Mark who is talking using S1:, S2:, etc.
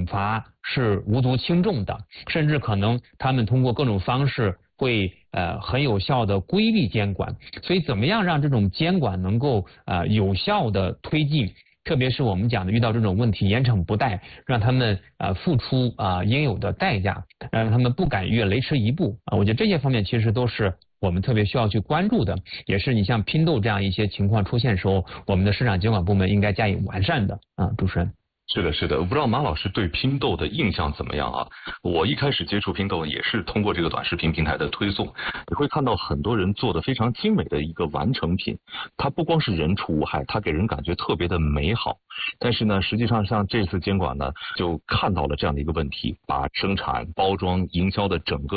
S1: 罚是无足轻重的，甚至可能他们通过各种方式会很有效的规避监管。所以怎么样让这种监管能够有效的推进，特别是我们讲的遇到这种问题严惩不贷，让他们付出应有的代价，让他们不敢越雷池一步我觉得这些方面其实都是我们特别需要去关注的，也是你像拼豆这样一些情况出现时候，我们的市场监管部门应该加以完善的主持人。
S2: 是的，是的，我不知道马老师对拼豆的印象怎么样啊？我一开始接触拼豆也是通过这个短视频平台的推送，你会看到很多人做的非常精美的一个完成品，它不光是人畜无害，它给人感觉特别的美好。但是呢，实际上像这次监管呢，就看到了这样的一个问题，把生产、包装、营销的整个